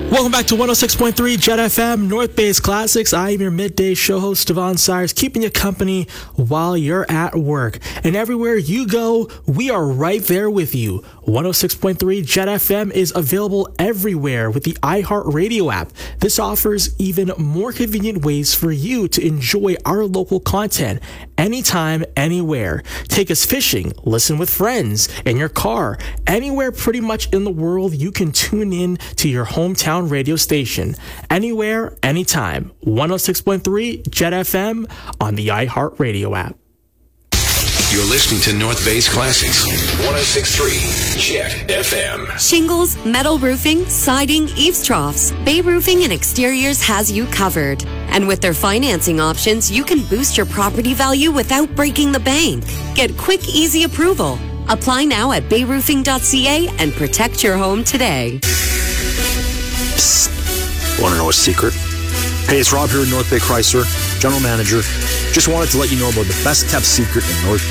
Welcome back to 106.3 Jet FM, North Bay's Classics. I am your midday show host, Devon Sires, keeping you company while you're at work. And everywhere you go, we are right there with you. 106.3 Jet FM is available everywhere with the iHeartRadio app. This offers even more convenient ways for you to enjoy our local content anytime, anywhere. Take us fishing, listen with friends, in your car, anywhere pretty much in the world you can tune in to your hometown radio station. Anywhere, anytime. 106.3 Jet FM on the iHeartRadio app. You're listening to North Bay's Classics. 106.3 Jet FM. Shingles, metal roofing, siding, eaves troughs. Bay Roofing and Exteriors has you covered. And with their financing options, you can boost your property value without breaking the bank. Get quick, easy approval. Apply now at bayroofing.ca and protect your home today. Want to know a secret? Hey, it's Rob here at North Bay Chrysler, General Manager. Just wanted to let you know about the best kept secret in North Bay.